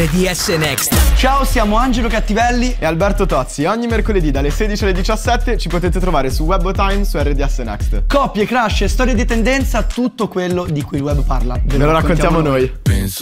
RDS Next. Ciao, siamo Angelo Cattivelli e Alberto Tozzi. Ogni mercoledì dalle 16 alle 17 ci potete trovare su Webotime su RDS Next. Coppie, crash, storie di tendenza, tutto quello di cui il web parla. Ve lo raccontiamo noi.